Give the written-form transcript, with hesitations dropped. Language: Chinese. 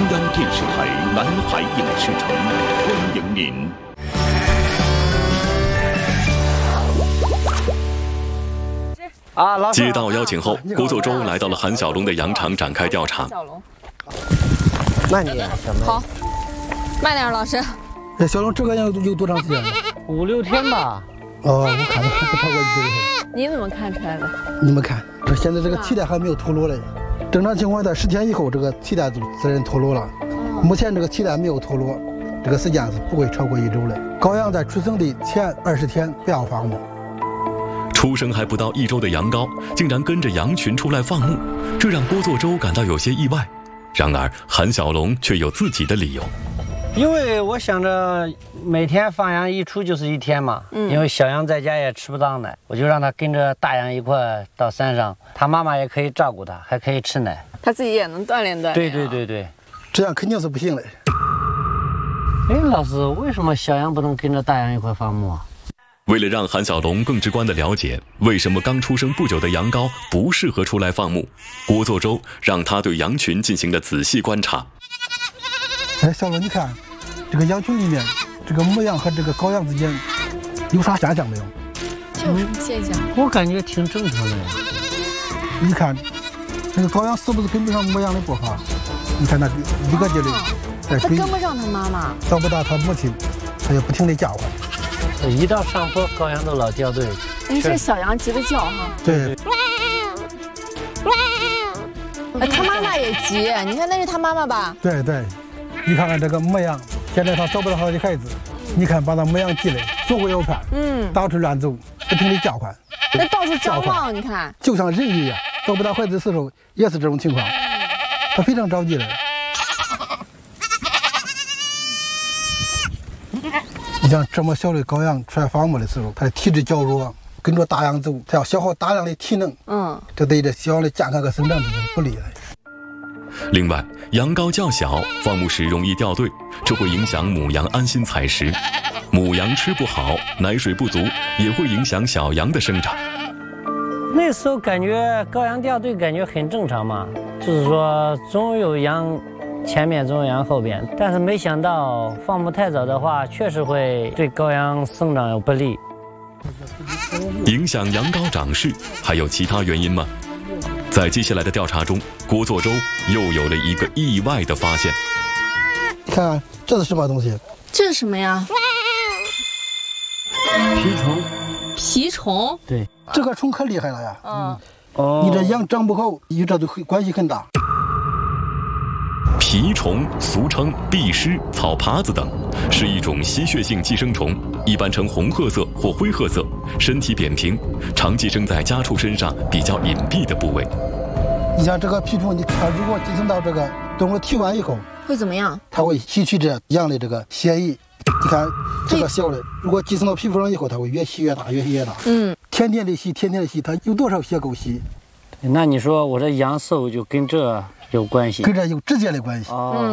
央电视台南海影视城欢迎您。 接到邀请后，郭作周来到了韩小龙的羊场展开调查。 慢点，小妹。 好，慢点，老师。 哎，小龙，这个羊有多长时间了 ？5、6天吧。 哦，我看不超过1周天。 你怎么看出来的？ 你们看，现在这个脐带还没有脱落嘞。正常情况下，10天以后，这个脐带就自然脱落了。目前这个脐带没有脱落，这个时间是不会超过1周的。羔羊在出生的前20天不要放牧。 出生还不到1周的羊羔，竟然跟着羊群出来放牧，这让郭作周感到有些意外。然而，韩小龙却有自己的理由。 因为我想着每天放羊一出就是1天嘛，因为小羊在家也吃不到奶，我就让它跟着大羊一块到山上，它妈妈也可以照顾它，还可以吃奶， 它自己也能锻炼锻炼。 对， 这样肯定是不行的。 哎，老师，为什么小羊不能跟着大羊一块放牧啊？ 为了让韩小龙更直观地了解为什么刚出生不久的羊羔不适合出来放牧，郭作周让他对羊群进行了仔细观察。 哎，小龙，你看这个羊群里面，这个母羊和这个羔羊之间有啥现象没有？ 这有什么现象？ 我感觉挺正常的呀。 你看这个羔羊是不是跟不上母羊的步伐？你看它一个劲的在追， 它跟不上它妈妈， 找不到它母亲，它就不停地叫唤。 一到上坡，羔羊都老掉队。 哎，这小羊急得叫哈。 对。 哎，它妈妈也急，你看那是它妈妈吧？ 对，你看看这个母羊，现在它找不到它的孩子，你看把它母羊急的左顾右盼，到处乱走，不停地叫唤。 那到处张望，你看， 就像人一样，找不到孩子的时候也是这种情况，它非常着急的。你像这么小的羔羊出来放牧的时候，它的体质较弱，跟着大羊走，它要消耗大量的体能，这对这小羊的健康和生长都是不利的。 另外，羊羔较小，放牧时容易掉队，这会影响母羊安心采食。母羊吃不好，奶水不足，也会影响小羊的生长。 那时候感觉羔羊掉队，感觉很正常嘛，就是说总有羊前面，总有羊后边，但是没想到放牧太早的话，确实会对羔羊生长有不利。 影响羊羔长势还有其他原因吗？在接下来的调查中，郭作周又有了一个意外的发现。 看，这是什么东西？ 这是什么呀？ 蜱虫。 蜱虫？ 对， 这个虫可厉害了呀。你这羊长不好，与这都关系很大。 蜱虫俗称壁虱、草耙子等，是一种吸血性寄生虫，一般呈红褐色或灰褐色，身体扁平，常寄生在家畜身上比较隐蔽的部位。 你像这个蜱虫，它如果寄生到这个动物体外以后， 会怎么样？ 它会吸取这羊的这个血液。你看这个小的，如果寄生到皮肤上以后，它会越吸越大，越吸越大。天天的吸，它有多少血够吸？ 那你说我这阳寿就跟这有关系？ 跟这有直接的关系。